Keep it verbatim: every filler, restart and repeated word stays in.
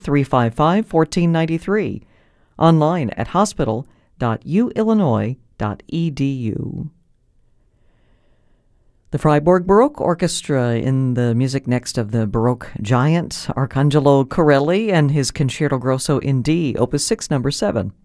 three five five, one four nine three. Online at hospital dot u illinois dot e d u. The Freiburg Baroque Orchestra in the music next of the Baroque giant Arcangelo Corelli and his Concerto Grosso in D, Opus six, number seven.